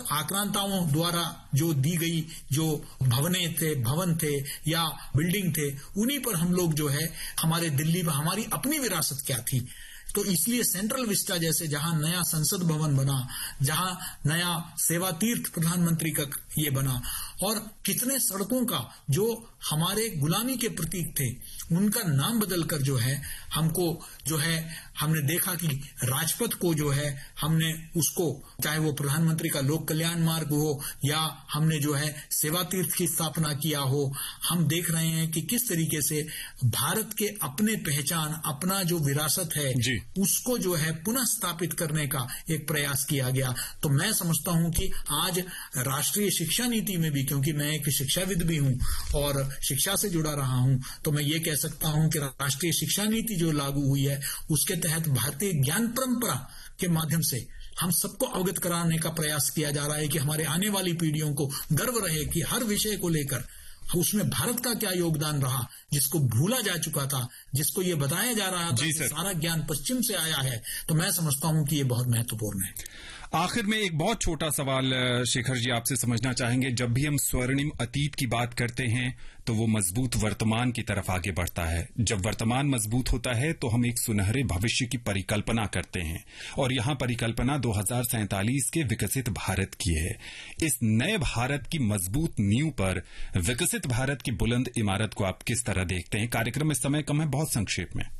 आक्रांताओं द्वारा जो दी गई जो भवन थे या बिल्डिंग थे, उन्हीं पर हम लोग जो है हमारे दिल्ली में हमारी अपनी विरासत क्या थी। तो इसलिए सेंट्रल विस्टा जैसे जहां नया संसद भवन बना, जहां नया सेवा तीर्थ प्रधानमंत्री का ये बना, और कितने सड़कों का जो हमारे गुलामी के प्रतीक थे उनका नाम बदलकर जो है हमको जो है हमने देखा कि राजपथ को जो है हमने उसको, चाहे वो प्रधानमंत्री का लोक कल्याण मार्ग हो या हमने जो है सेवा तीर्थ की स्थापना किया हो, हम देख रहे हैं कि किस तरीके से भारत के अपने पहचान, अपना जो विरासत है उसको जो है पुनः स्थापित करने का एक प्रयास किया गया। तो मैं समझता हूं कि आज राष्ट्रीय शिक्षा नीति में भी, क्योंकि मैं एक शिक्षाविद भी हूं और शिक्षा से जुड़ा रहा हूं, तो मैं ये कह सकता हूं कि राष्ट्रीय शिक्षा नीति जो लागू हुई है उसके तहत भारतीय ज्ञान परंपरा के माध्यम से हम सबको अवगत कराने का प्रयास किया जा रहा है कि हमारे आने वाली पीढ़ियों को गर्व रहे कि हर विषय को लेकर उसमें भारत का क्या योगदान रहा, जिसको भूला जा चुका था, जिसको ये बताया जा रहा था कि सारा ज्ञान पश्चिम से आया है। तो मैं समझता हूं कि ये बहुत महत्वपूर्ण है। आखिर में एक बहुत छोटा सवाल शेखर जी आपसे समझना चाहेंगे, जब भी हम स्वर्णिम अतीत की बात करते हैं तो वो मजबूत वर्तमान की तरफ आगे बढ़ता है। जब वर्तमान मजबूत होता है तो हम एक सुनहरे भविष्य की परिकल्पना करते हैं, और यहाँ परिकल्पना 2047 के विकसित भारत की है। इस नए भारत की मजबूत नींव पर विकसित भारत की बुलंद इमारत को आप किस तरह देखते हैं? कार्यक्रम में समय कम है, बहुत संक्षेप में।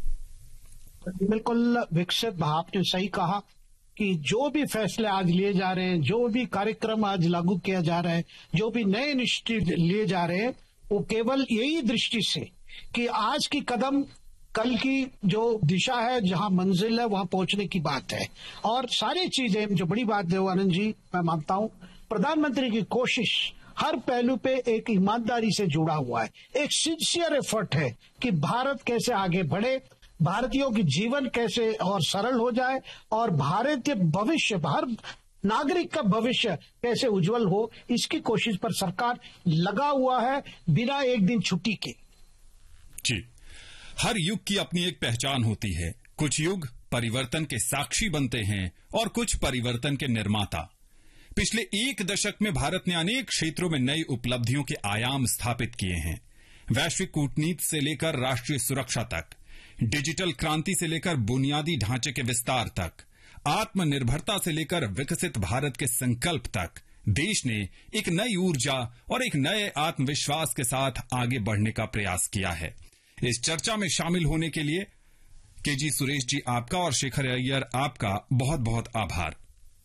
बिल्कुल विकसित भारत, आपने सही कहा कि जो भी फैसले आज लिए जा रहे हैं, जो भी कार्यक्रम आज लागू किया जा रहा है, जो भी नए इनिशिएटिव लिए जा रहे हैं, वो केवल यही दृष्टि से कि आज की कदम कल की जो दिशा है, जहां मंजिल है वहां पहुंचने की बात है। और सारी चीजें जो बड़ी बात है वो आनंद जी मैं मानता हूं, प्रधानमंत्री की कोशिश हर पहलू पे एक ईमानदारी से जुड़ा हुआ है, एक सिंसियर एफर्ट है कि भारत कैसे आगे बढ़े, भारतीयों की जीवन कैसे और सरल हो जाए, और भारतीय भविष्य, हर नागरिक का भविष्य कैसे उज्जवल हो, इसकी कोशिश पर सरकार लगा हुआ है बिना एक दिन छुट्टी के। जी, हर युग की अपनी एक पहचान होती है। कुछ युग परिवर्तन के साक्षी बनते हैं और कुछ परिवर्तन के निर्माता। पिछले एक दशक में भारत ने अनेक क्षेत्रों में नई उपलब्धियों के आयाम स्थापित किए हैं। वैश्विक कूटनीति से लेकर राष्ट्रीय सुरक्षा तक, डिजिटल क्रांति से लेकर बुनियादी ढांचे के विस्तार तक, आत्मनिर्भरता से लेकर विकसित भारत के संकल्प तक, देश ने एक नई ऊर्जा और एक नए आत्मविश्वास के साथ आगे बढ़ने का प्रयास किया है। इस चर्चा में शामिल होने के लिए केजी सुरेश जी आपका और शेखर अय्यर आपका बहुत बहुत आभार।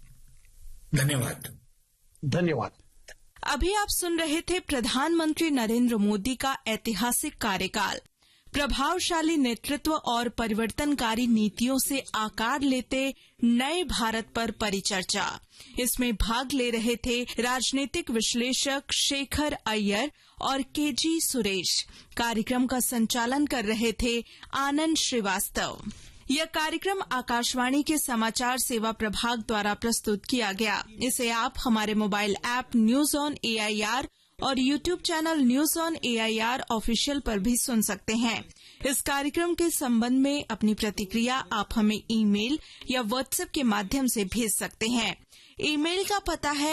धन्यवाद। धन्यवाद। अभी आप सुन रहे थे प्रधानमंत्री नरेंद्र मोदी का ऐतिहासिक कार्यकाल, प्रभावशाली नेतृत्व और परिवर्तनकारी नीतियों से आकार लेते नए भारत पर परिचर्चा। इसमें भाग ले रहे थे राजनीतिक विश्लेषक शेखर अय्यर और केजी सुरेश। कार्यक्रम का संचालन कर रहे थे आनंद श्रीवास्तव। यह कार्यक्रम आकाशवाणी के समाचार सेवा प्रभाग द्वारा प्रस्तुत किया गया। इसे आप हमारे mobile app news on AIR और YouTube channel news on AIR official पर भी सुन सकते हैं। इस कार्यक्रम के संबंध में अपनी प्रतिक्रिया आप हमें ईमेल या व्हाट्सएप के माध्यम से भेज सकते हैं। ईमेल का पता है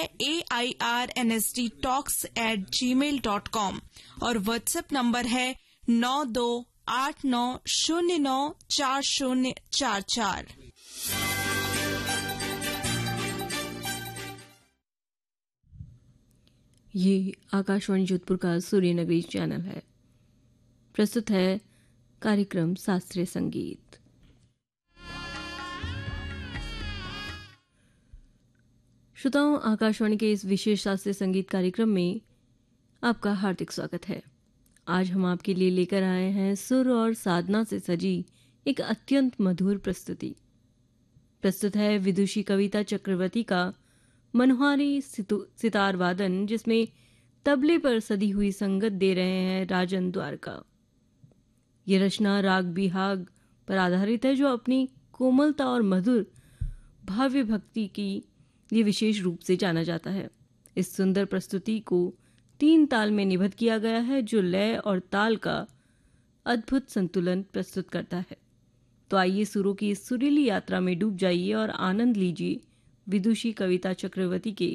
airnsdtalks@gmail.com और व्हाट्सएप नंबर है 9289094044। ये आकाशवाणी जोधपुर का सूर्य नगरी चैनल है। प्रस्तुत है कार्यक्रम शास्त्रीय संगीत। श्रोताओं, आकाशवाणी के इस विशेष शास्त्रीय संगीत कार्यक्रम में आपका हार्दिक स्वागत है। आज हम आपके लिए लेकर आए हैं सुर और साधना से सजी एक अत्यंत मधुर प्रस्तुति। प्रस्तुत है विदुषी कविता चक्रवर्ती का मनोहारी सितार वादन, जिसमें तबले पर सदी हुई संगत दे रहे हैं राजन द्वारका। ये रचना राग बिहाग पर आधारित है, जो अपनी कोमलता और मधुर भाव्य भक्ति की लिए विशेष रूप से जाना जाता है। इस सुंदर प्रस्तुति को 3 ताल में निबद्ध किया गया है, जो लय और ताल का अद्भुत संतुलन प्रस्तुत करता है। तो आइए सुरों की इस सुरीली यात्रा में डूब जाइए और आनंद लीजिए विदुषी कविता चक्रवर्ती के